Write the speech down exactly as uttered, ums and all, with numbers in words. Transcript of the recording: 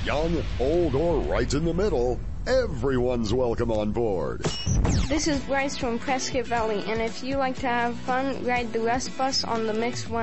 Young, old, or right in the middle, everyone's welcome on board. This is Bryce from Prescott Valley, and if you like to have fun, ride the Rust Bus on the Mix one